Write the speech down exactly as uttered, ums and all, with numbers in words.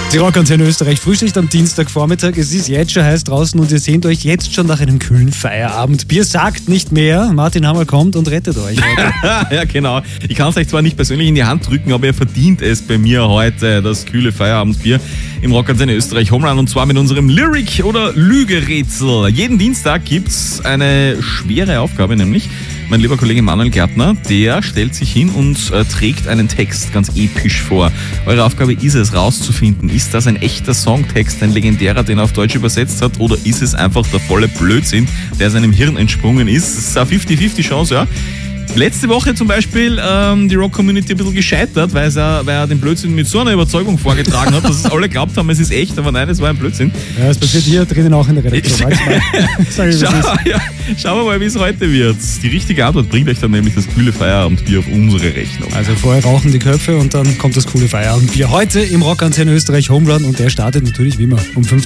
Die Rockantenne Österreich frühstückt am Dienstagvormittag. Es ist jetzt schon heiß draußen und ihr sehnt euch jetzt schon nach einem kühlen Feierabend. Bier sagt nicht mehr. Martin Hammer kommt und rettet euch heute. Ja, genau. Ich kann es euch zwar nicht persönlich in die Hand drücken, aber ihr verdient es bei mir heute, das kühle Feierabendbier im Rockantenne Österreich Homerun, und zwar mit unserem Lyric- oder Lügerätsel. Jeden Dienstag gibt's eine schwere Aufgabe, nämlich mein lieber Kollege Manuel Gärtner, der stellt sich hin und äh, trägt einen Text ganz episch vor. Eure Aufgabe ist es, rauszufinden, ist das ein echter Songtext, ein legendärer, den er auf Deutsch übersetzt hat, oder ist es einfach der volle Blödsinn, der seinem Hirn entsprungen ist. Das ist eine fünfzig fünfzig Chance, ja. Letzte Woche zum Beispiel ähm, die Rock-Community ein bisschen gescheitert, weil er, weil er den Blödsinn mit so einer Überzeugung vorgetragen hat, dass es alle glaubt haben, es ist echt, aber nein, es war ein Blödsinn. Ja, das passiert hier drinnen auch in der Redaktion. Sag ich, Schau, ja, schauen wir mal, wie es heute wird. Die richtige Antwort bringt euch dann nämlich das kühle Feierabendbier auf unsere Rechnung. Also vorher rauchen die Köpfe und dann kommt das coole Feierabendbier. Heute im Rockantenne Österreich Homerun, und der startet natürlich wie immer um fünfzehn